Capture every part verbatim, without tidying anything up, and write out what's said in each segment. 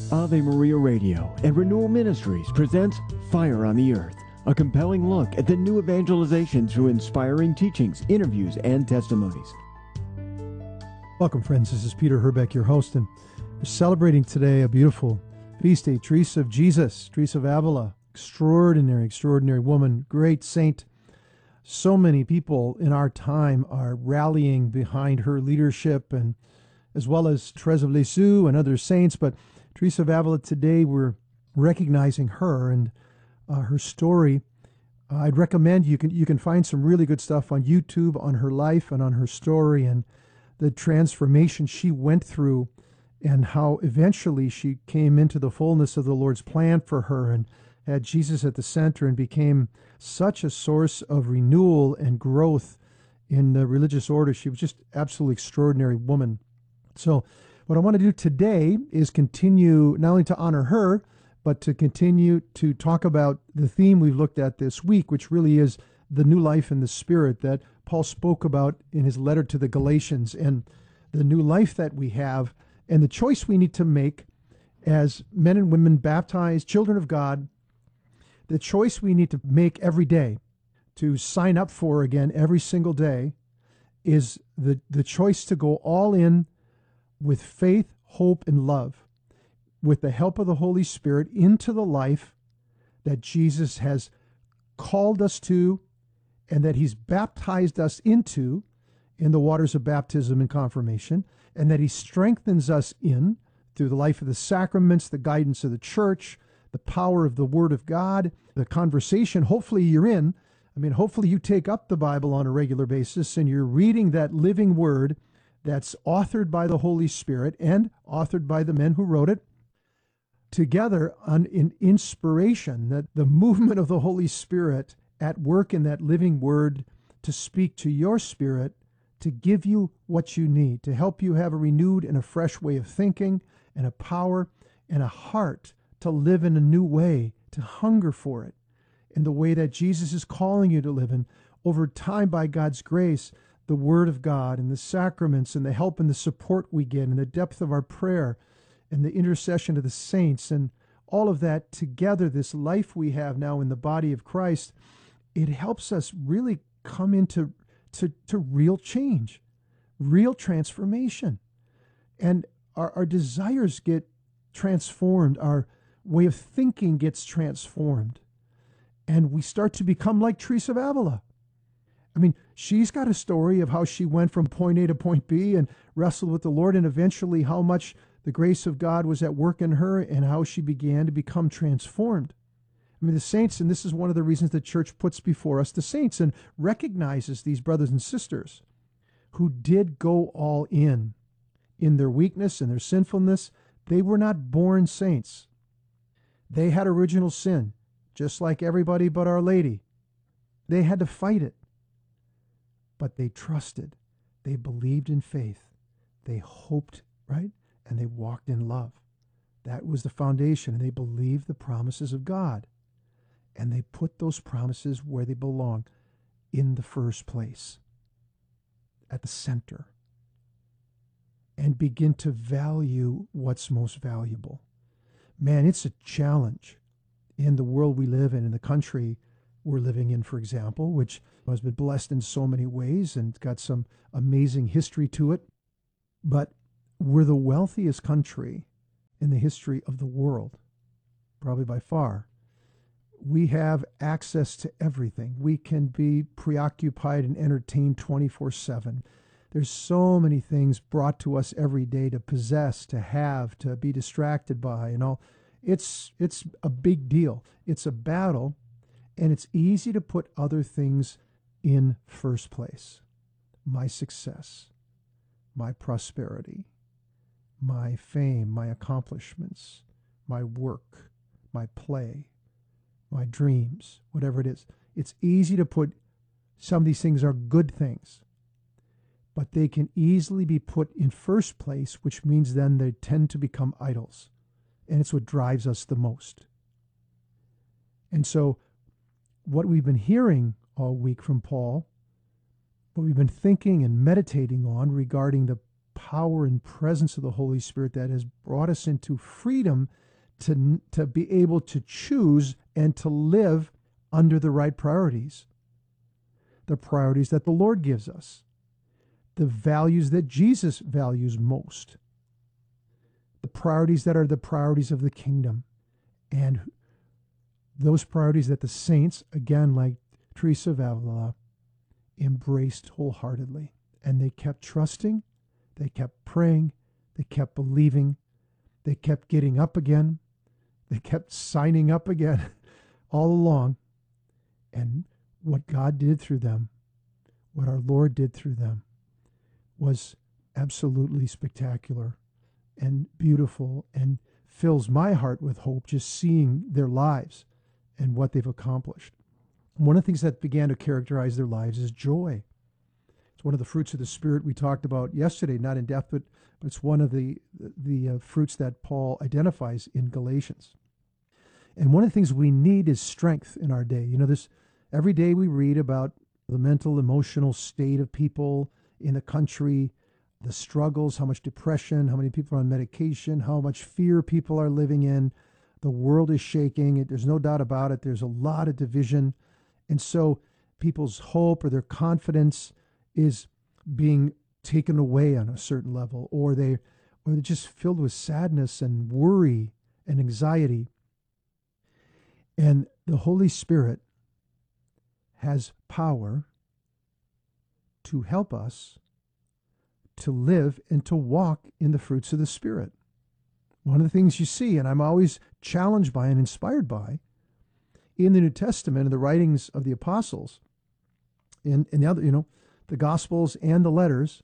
Ave Maria Radio and Renewal Ministries presents Fire on the Earth, a compelling look at the new evangelization through inspiring teachings, interviews, and testimonies. Welcome, friends. This is Peter Herbeck, your host, and we're celebrating today a beautiful feast day, Teresa of Jesus, Teresa of Avila, extraordinary, extraordinary woman, great saint. So many people in our time are rallying behind her leadership, and as well as Therese of Lisieux and other saints. But Teresa of Avila, today we're recognizing her and uh, her story. Uh, I'd recommend you can you can find some really good stuff on YouTube on her life and on her story and the transformation she went through, and how eventually she came into the fullness of the Lord's plan for her and had Jesus at the center and became such a source of renewal and growth in the religious order. She was just absolutely extraordinary woman. So what I want to do today is continue not only to honor her, but to continue to talk about the theme we've looked at this week, which really is the new life in the Spirit that Paul spoke about in his letter to the Galatians, and the new life that we have and the choice we need to make as men and women baptized children of God, the choice we need to make every day to sign up for again every single day is the, the choice to go all in with faith, hope, and love, with the help of the Holy Spirit, into the life that Jesus has called us to and that he's baptized us into in the waters of baptism and confirmation, and that he strengthens us in through the life of the sacraments, the guidance of the church, the power of the Word of God, the conversation hopefully you're in. I mean, hopefully you take up the Bible on a regular basis and you're reading that living Word that's authored by the Holy Spirit and authored by the men who wrote it, together on, in inspiration, that the movement of the Holy Spirit at work in that living Word to speak to your spirit, to give you what you need, to help you have a renewed and a fresh way of thinking and a power and a heart to live in a new way, to hunger for it in the way that Jesus is calling you to live in. Over time, by God's grace, the Word of God and the sacraments and the help and the support we get and the depth of our prayer and the intercession of the saints and all of that together, this life we have now in the body of Christ, it helps us really come into to, to real change, real transformation. And our, our desires get transformed. Our way of thinking gets transformed. And we start to become like Teresa of Avila. I mean, she's got a story of how she went from point A to point B and wrestled with the Lord, and eventually how much the grace of God was at work in her and how she began to become transformed. I mean, the saints, and this is one of the reasons the church puts before us the saints and recognizes these brothers and sisters who did go all in, in their weakness and their sinfulness. They were not born saints. They had original sin, just like everybody but Our Lady. They had to fight it. But they trusted. They believed in faith. They hoped, right? And they walked in love. That was the foundation. And they believed the promises of God. And they put those promises where they belong, in the first place, at the center, and begin to value what's most valuable. Man, it's a challenge in the world we live in, in the country we're living in, for example, which has been blessed in so many ways and got some amazing history to it. But we're the wealthiest country in the history of the world, probably by far. We have access to everything. We can be preoccupied and entertained twenty-four seven. There's so many things brought to us every day to possess, to have, to be distracted by, and all. It's, it's a big deal. It's a battle, and it's easy to put other things in first place. My success, my prosperity, my fame, my accomplishments, my work, my play, my dreams, whatever it is. It's easy to put, some of these things are good things, but they can easily be put in first place, which means then they tend to become idols. And it's what drives us the most. And so what we've been hearing all week from Paul, what we've been thinking and meditating on regarding the power and presence of the Holy Spirit that has brought us into freedom to, to be able to choose and to live under the right priorities. The priorities that the Lord gives us. The values that Jesus values most. The priorities that are the priorities of the kingdom. And those priorities that the saints, again, like Teresa of Avila, embraced wholeheartedly. And they kept trusting, they kept praying, they kept believing, they kept getting up again, they kept signing up again all along. And what God did through them, what our Lord did through them, was absolutely spectacular and beautiful and fills my heart with hope just seeing their lives and what they've accomplished. One of the things that began to characterize their lives is joy. It's one of the fruits of the Spirit we talked about yesterday, not in depth, but, but it's one of the, the uh, fruits that Paul identifies in Galatians. And one of the things we need is strength in our day. You know, this every day we read about the mental, emotional state of people in the country, the struggles, how much depression, how many people are on medication, how much fear people are living in. The world is shaking. There's no doubt about it. There's a lot of division. And so people's hope or their confidence is being taken away on a certain level, or they or they're just filled with sadness and worry and anxiety. And the Holy Spirit has power to help us to live and to walk in the fruits of the Spirit. One of the things you see, and I'm always challenged by and inspired by, in the New Testament and the writings of the apostles, in, in the other, you know, the Gospels and the letters,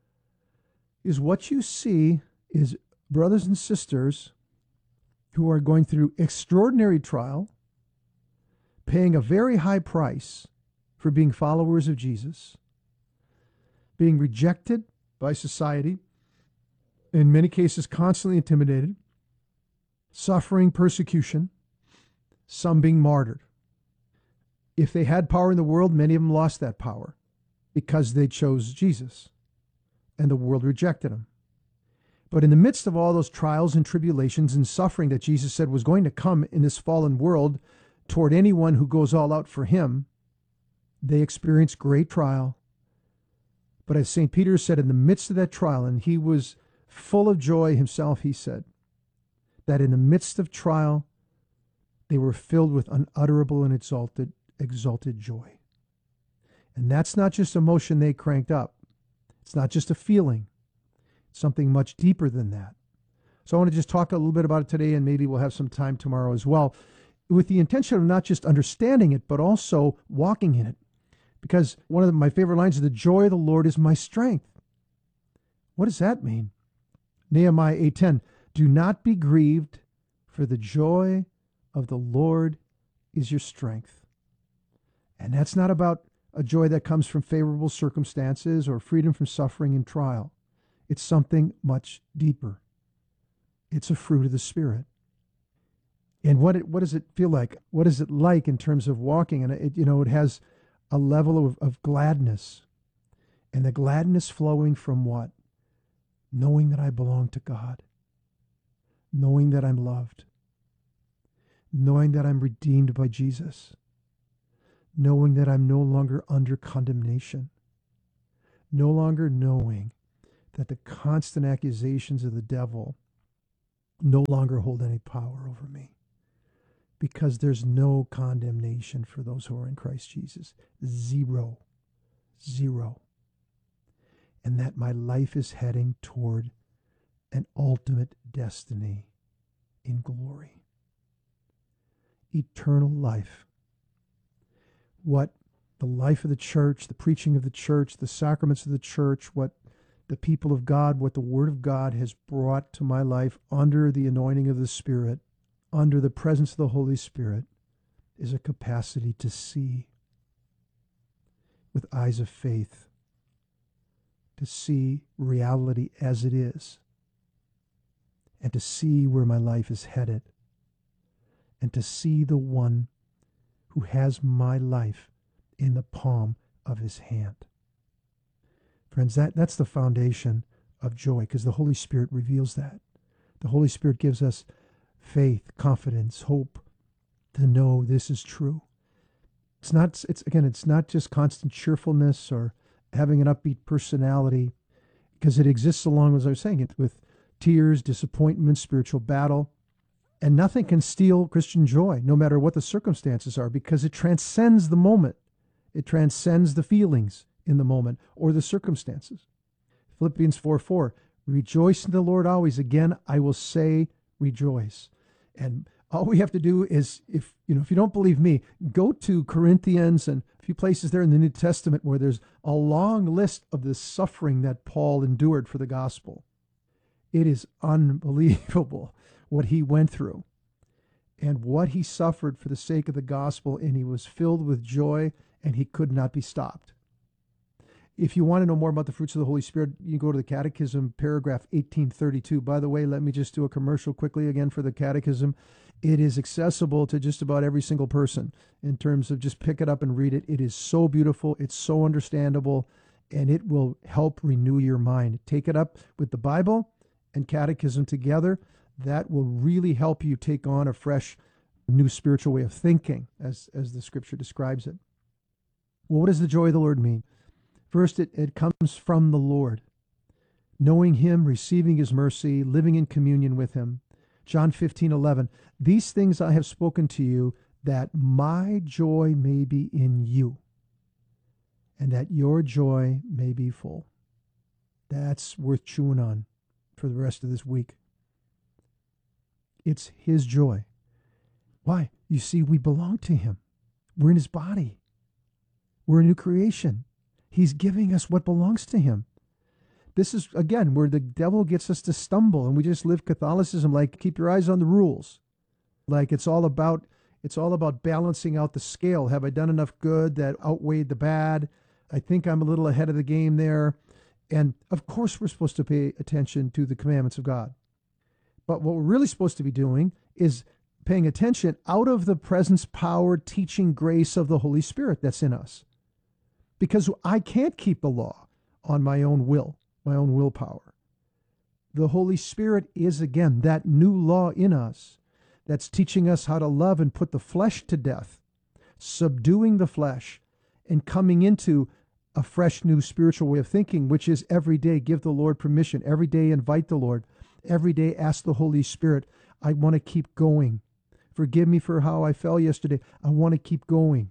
is what you see is brothers and sisters who are going through extraordinary trial, paying a very high price for being followers of Jesus, being rejected by society, in many cases constantly intimidated, suffering persecution, some being martyred. If they had power in the world, many of them lost that power because they chose Jesus and the world rejected him. But in the midst of all those trials and tribulations and suffering that Jesus said was going to come in this fallen world toward anyone who goes all out for him, they experience great trial. But as Saint Peter said, in the midst of that trial, and he was full of joy himself, he said, that in the midst of trial, they were filled with unutterable and exalted, exalted joy. And that's not just emotion they cranked up. It's not just a feeling. It's something much deeper than that. So I want to just talk a little bit about it today, and maybe we'll have some time tomorrow as well, with the intention of not just understanding it, but also walking in it. Because one of my favorite lines is, the joy of the Lord is my strength. What does that mean? Nehemiah eight ten, do not be grieved, for the joy of the Lord is your strength. And that's not about a joy that comes from favorable circumstances or freedom from suffering and trial. It's something much deeper. It's a fruit of the Spirit. And what it, what does it feel like? What is it like in terms of walking? And it, you know, it has a level of, of gladness. And the gladness flowing from what? Knowing that I belong to God. Knowing that I'm loved. Knowing that I'm redeemed by Jesus. Knowing that I'm no longer under condemnation. No longer knowing that the constant accusations of the devil no longer hold any power over me. Because there's no condemnation for those who are in Christ Jesus. Zero. Zero. And that my life is heading toward an ultimate destiny in glory. Eternal life. What the life of the church, the preaching of the church, the sacraments of the church, what the people of God, what the Word of God has brought to my life under the anointing of the Spirit, under the presence of the Holy Spirit, is a capacity to see with eyes of faith, to see reality as it is, and to see where my life is headed, and to see the one who has my life in the palm of his hand. Friends, that, that's the foundation of joy, because the Holy Spirit reveals that. The Holy Spirit gives us faith, confidence, hope to know this is true. It's not, it's again, it's not just constant cheerfulness or having an upbeat personality, because it exists along, as I was saying, it with tears, disappointment, spiritual battle. And nothing can steal Christian joy, no matter what the circumstances are, because it transcends the moment. It transcends the feelings in the moment or the circumstances. Philippians four four, rejoice in the Lord always. Again, I will say rejoice. And all we have to do is, if you know, if you don't believe me, go to Corinthians and a few places there in the New Testament where there's a long list of the suffering that Paul endured for the gospel. It is unbelievable what he went through and what he suffered for the sake of the gospel, and he was filled with joy, and he could not be stopped. If you want to know more about the fruits of the Holy Spirit, you go to the Catechism, paragraph eighteen thirty-two. By the way, let me just do a commercial quickly again for the Catechism. It is accessible to just about every single person in terms of just pick it up and read it. It is so beautiful. It's so understandable, and it will help renew your mind. Take it up with the Bible and Catechism together. That will really help you take on a fresh, new spiritual way of thinking, as, as the Scripture describes it. Well, what does the joy of the Lord mean? First, it, it comes from the Lord. Knowing Him, receiving His mercy, living in communion with Him. John fifteen eleven, these things I have spoken to you, that my joy may be in you, and that your joy may be full. That's worth chewing on for the rest of this week. It's His joy. Why? You see, we belong to Him. We're in His body. We're a new creation. He's giving us what belongs to Him. This is, again, where the devil gets us to stumble, and we just live Catholicism like, keep your eyes on the rules. Like it's all about, it's all about balancing out the scale. Have I done enough good that outweighed the bad? I think I'm a little ahead of the game there. And of course, we're supposed to pay attention to the commandments of God. But what we're really supposed to be doing is paying attention out of the presence, power, teaching grace of the Holy Spirit that's in us. Because I can't keep the law on my own will, my own willpower. The Holy Spirit is, again, that new law in us that's teaching us how to love and put the flesh to death, subduing the flesh, and coming into a fresh new spiritual way of thinking, which is every day give the Lord permission, every day invite the Lord, every day ask the Holy Spirit, I want to keep going. Forgive me for how I fell yesterday. I want to keep going.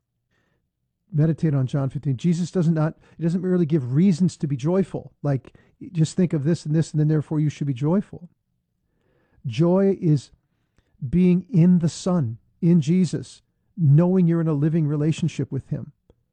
Meditate on John fifteen. Jesus doesn't not, he doesn't merely give reasons to be joyful, like just think of this and this, and then therefore you should be joyful. Joy is being in the Son, in Jesus, knowing you're in a living relationship with Him,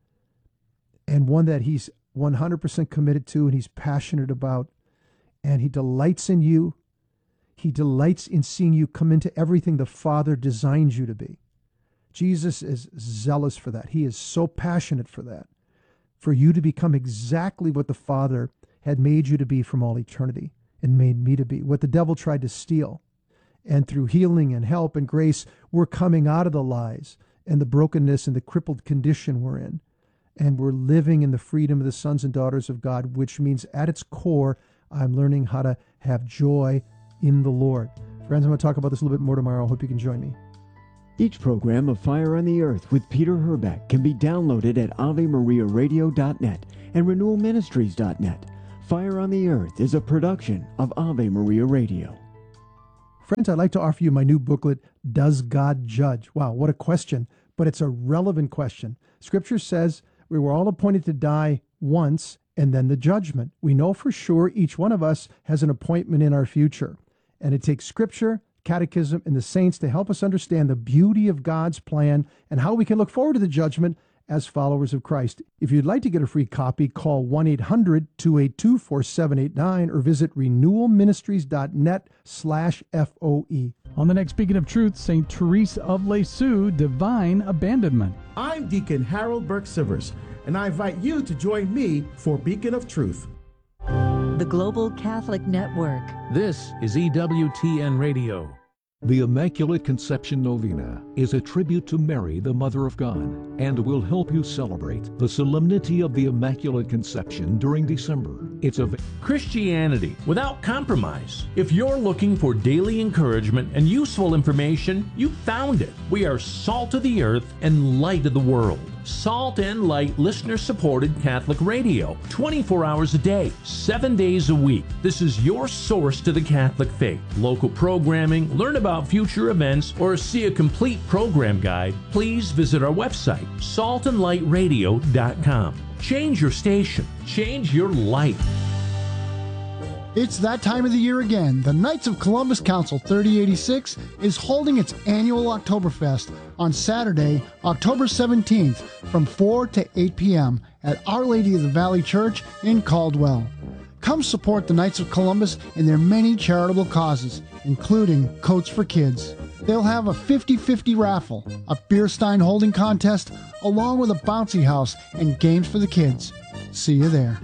and one that He's one hundred percent committed to and He's passionate about, and He delights in you. He delights in seeing you come into everything the Father designed you to be. Jesus is zealous for that. He is so passionate for that, for you to become exactly what the Father had made you to be from all eternity and made me to be, what the devil tried to steal. And through healing and help and grace, we're coming out of the lies and the brokenness and the crippled condition we're in. And we're living in the freedom of the sons and daughters of God, which means at its core, I'm learning how to have joy in the Lord. Friends, I'm going to talk about this a little bit more tomorrow. I hope you can join me. Each program of Fire on the Earth with Peter Herbeck can be downloaded at ave maria radio dot net and renewal ministries dot net. Fire on the Earth is a production of Ave Maria Radio. Friends, I'd like to offer you my new booklet, Does God Judge? Wow, what a question, but it's a relevant question. Scripture says we were all appointed to die once and then the judgment. We know for sure each one of us has an appointment in our future, and it takes Scripture, Catechism, and the saints to help us understand the beauty of God's plan and how we can look forward to the judgment as followers of Christ. If you'd like to get a free copy, call one eight hundred two eight two four seven eight nine or visit renewal ministries dot net slash F O E. On the next Beacon of Truth, Saint Therese of Lisieux, Divine Abandonment. I'm Deacon Harold Burke Sivers, and I invite you to join me for Beacon of Truth. The Global Catholic Network. This is E W T N Radio. The Immaculate Conception Novena is a tribute to Mary, the Mother of God, and will help you celebrate the solemnity of the Immaculate Conception during December. It's a Christianity without compromise. If you're looking for daily encouragement and useful information, you found it. We are salt of the earth and light of the world. Salt and Light listener-supported Catholic radio, twenty-four hours a day, seven days a week. This is your source to the Catholic faith. Local programming, learn about future events, or see a complete program guide, please visit our website, salt and light radio dot com. Change your station. Change your life. It's that time of the year again. The Knights of Columbus Council thirty eighty-six is holding its annual Oktoberfest on Saturday, October seventeenth from four to eight p.m. at Our Lady of the Valley Church in Caldwell. Come support the Knights of Columbus in their many charitable causes, including Coats for Kids. They'll have a fifty-fifty raffle, a beer stein holding contest, along with a bouncy house and games for the kids. See you there.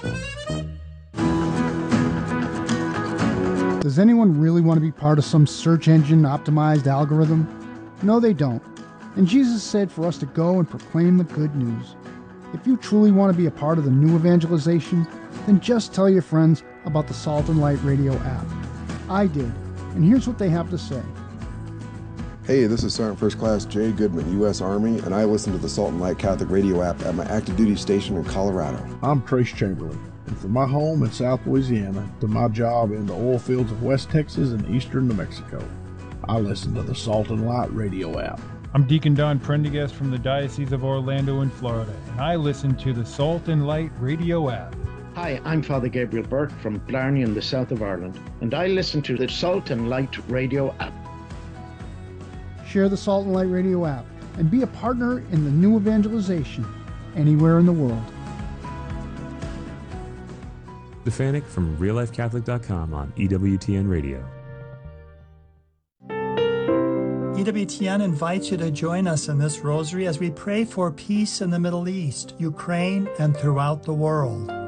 Does anyone really want to be part of some search engine optimized algorithm? No, they don't. And Jesus said for us to go and proclaim the good news. If you truly want to be a part of the new evangelization, then just tell your friends about the Salt and Light Radio app. I did, and here's what they have to say. Hey, this is Sergeant First Class Jay Goodman, U S Army, and I listen to the Salt and Light Catholic Radio app at my active duty station in Colorado. I'm Trace Chamberlain. And from my home in South Louisiana to my job in the oil fields of West Texas and eastern New Mexico, I listen to the Salt and Light Radio app. I'm Deacon Don Prendergast from the Diocese of Orlando in Florida, and I listen to the Salt and Light Radio app. Hi, I'm Father Gabriel Burke from Blarney in the south of Ireland, and I listen to the Salt and Light Radio app. Share the Salt and Light Radio app and be a partner in the new evangelization anywhere in the world. Stefanik from real life catholic dot com on E W T N Radio. E W T N invites you to join us in this rosary as we pray for peace in the Middle East, Ukraine, and throughout the world.